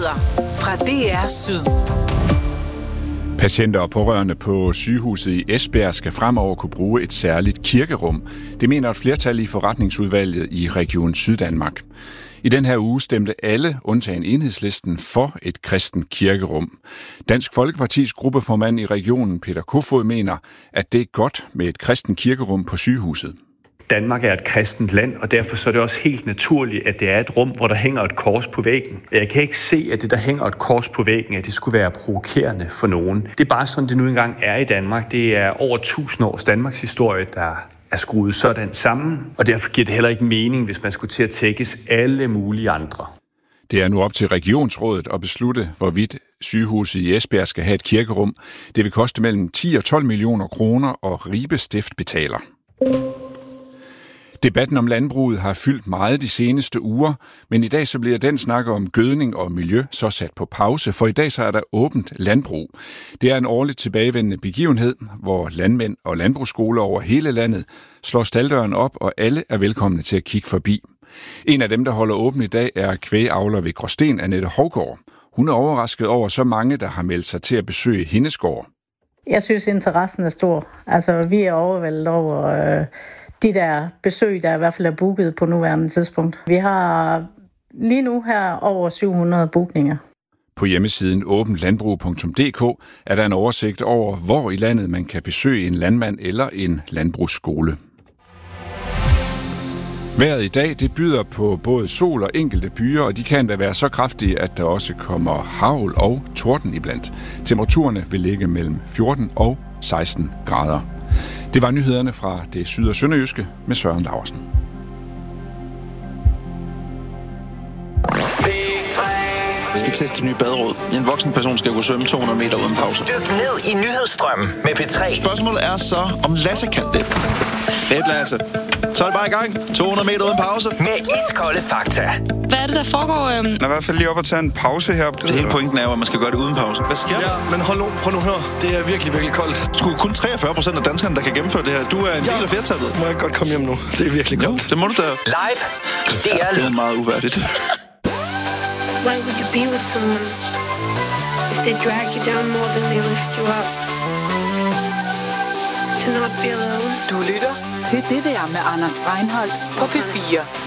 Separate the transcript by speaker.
Speaker 1: Nyheder fra DR Syd.
Speaker 2: Patienter og pårørende på sygehuset i Esbjerg skal fremover kunne bruge et særligt kirkerum. Det mener et flertal i forretningsudvalget i Region Syddanmark. I den her uge stemte alle, undtagen Enhedslisten, for et kristent kirkerum. Dansk Folkepartis gruppeformand i regionen, Peter Kofod, mener, at det er godt med et kristent kirkerum på sygehuset.
Speaker 3: Danmark er et kristent land, og derfor så er det også helt naturligt, at det er et rum, hvor der hænger et kors på væggen. Jeg kan ikke se, at det, der hænger et kors på væggen, at det skulle være provokerende for nogen. Det er bare sådan, det nu engang er i Danmark. Det er over 1000 års Danmarks historie, der er skruet sådan sammen, og derfor giver det heller ikke mening, hvis man skulle til at tækkes alle mulige andre.
Speaker 2: Det er nu op til regionsrådet at beslutte, hvorvidt sygehuset i Esbjerg skal have et kirkerum. Det vil koste mellem 10 og 12 millioner kroner, og Ribe Stift betaler. Debatten om landbruget har fyldt meget de seneste uger, men i dag så bliver den snak om gødning og miljø så sat på pause, for i dag så er der åbent landbrug. Det er en årligt tilbagevendende begivenhed, hvor landmænd og landbrugsskoler over hele landet slår stalddøren op, og alle er velkomne til at kigge forbi. En af dem, der holder åben i dag, er kvægavler ved Gråsten, Annette Hovgaard. Hun er overrasket over så mange, der har meldt sig til at besøge hendes gård.
Speaker 4: Jeg synes, interessen er stor. Altså, vi er overvældet over de der besøg, der i hvert fald er booket på nuværende tidspunkt. Vi har lige nu her over 700 bookninger.
Speaker 2: På hjemmesiden åbenlandbrug.dk er der en oversigt over, hvor i landet man kan besøge en landmand eller en landbrugsskole. Vejret i dag, det byder på både sol og enkelte byer, og de kan da være så kraftige, at der også kommer hagl og torden iblandt. Temperaturerne vil ligge mellem 14 og 16 grader. Det var nyhederne fra det syd- og sønderjyske med Søren Laursen.
Speaker 5: Vi skal teste de nye baderåd. En voksen person skal kunne svømme 200 meter uden pause.
Speaker 6: Dyk ned i nyhedsstrømmen med P3.
Speaker 5: Spørgsmålet er så, om Lasse kan det. Fedt, Lasse. Så er det bare i gang. 200 meter uden pause.
Speaker 6: Med iskolde fakta.
Speaker 7: Hvad er det, der foregår?
Speaker 8: Jeg er i hvert fald lige op og tage en pause her.
Speaker 5: Det hele pointen er jo, at man skal gøre det uden pause. Hvad sker der?
Speaker 8: Ja, men prøv nu hør. Det er virkelig, virkelig koldt.
Speaker 5: Sgu kun 43% af danskerne, der kan gennemføre det her. Du er en del af flertallet.
Speaker 8: Må jeg godt komme hjem nu? Det er virkelig koldt.
Speaker 5: Jo, det må du da.
Speaker 6: Live i DR
Speaker 5: Det er meget uværdigt.
Speaker 9: Why would you be with someone if they drag you down more than they lift you up? To not be alone.
Speaker 1: Du lytter til Det der med Anders Breinholt på P4.